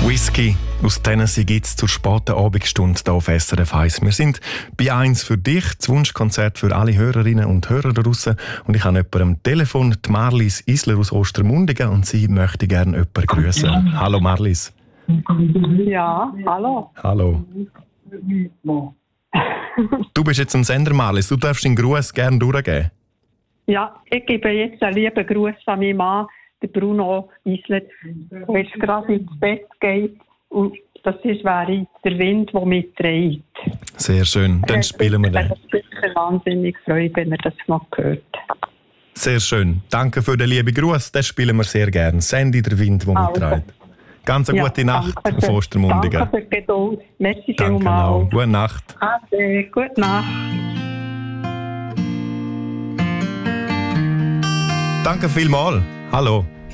Whisky aus Tennessee gibt es zur späten Abendstunde hier auf SRF 1. Wir sind bei «Eins für dich», das Wunschkonzert für alle Hörerinnen und Hörer draussen. Und ich habe jemanden am Telefon, die Marlies Isler aus Ostermundigen, und sie möchte gerne jemanden grüßen. Hallo Marlies. Ja, hallo. Hallo. Du bist jetzt am Sender, Marlies. Du darfst den Gruß gerne durchgeben. Ja, ich gebe jetzt einen lieben Gruß an meinen Mann, den Bruno Isler, der jetzt gerade ins Bett geht. Und das wäre der Wind, der mitträgt. Sehr schön. Dann spielen wir den. Ich bin wahnsinnig freut, wenn er das noch hört. Sehr schön. Danke für den lieben Gruß. Das spielen wir sehr gerne. Sandy, der Wind, der mitträgt. Ganz eine gute Nacht auf Ostermundigen. Danke für die Geduld. Merci Danke vielmals. Gute Nacht. Ade, gute Nacht. Danke vielmals. Hallo.